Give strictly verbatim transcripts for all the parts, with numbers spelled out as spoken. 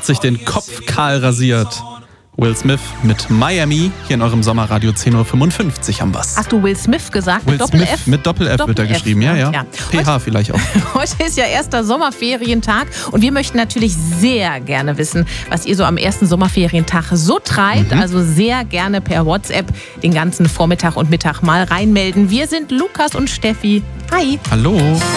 sich den Kopf kahl rasiert. Will Smith mit Miami, hier in eurem Sommerradio zehn Uhr fünfundfünfzig am Bass. Hast du Will Smith gesagt? Will Mit Doppel-F? Smith mit Doppel-F wird er geschrieben, ja, ja. ja. P H vielleicht auch. Heute ist ja erster Sommerferientag und wir möchten natürlich sehr gerne wissen, was ihr so am ersten Sommerferientag so treibt. Mhm. Also sehr gerne per WhatsApp den ganzen Vormittag und Mittag mal reinmelden. Wir sind Lukas und Steffi. Hi. Hallo.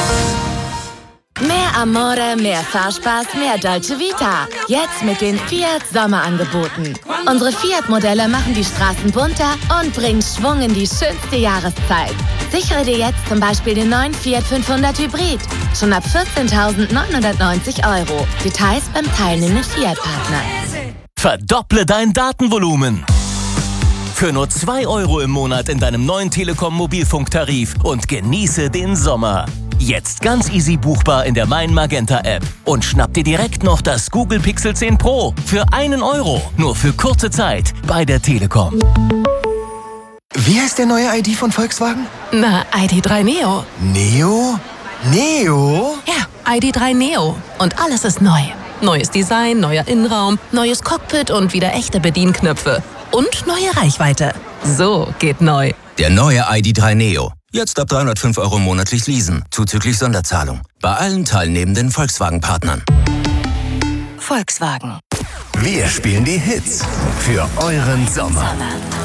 Mehr Amore, mehr Fahrspaß, mehr Dolce Vita. Jetzt mit den Fiat Sommerangeboten. Unsere Fiat-Modelle machen die Straßen bunter und bringen Schwung in die schönste Jahreszeit. Sichere dir jetzt zum Beispiel den neuen Fiat fünfhundert Hybrid. Schon ab vierzehntausendneunhundertneunzig Euro. Details beim teilnehmenden Fiat-Partner. Verdopple dein Datenvolumen. Für nur zwei Euro im Monat in deinem neuen Telekom-Mobilfunktarif und genieße den Sommer. Jetzt ganz easy buchbar in der Mein Magenta App. Und schnapp dir direkt noch das Google Pixel zehn Pro für einen Euro. Nur für kurze Zeit bei der Telekom. Wie heißt der neue I D von Volkswagen? Na, I D drei Neo. Neo? Neo? Ja, I D drei Neo. Und alles ist neu. Neues Design, neuer Innenraum, neues Cockpit und wieder echte Bedienknöpfe. Und neue Reichweite. So geht neu. Der neue I D drei Neo. Jetzt ab dreihundertfünf Euro monatlich leasen, zuzüglich Sonderzahlung. Bei allen teilnehmenden Volkswagen-Partnern. Volkswagen. Wir spielen die Hits für euren Sommer.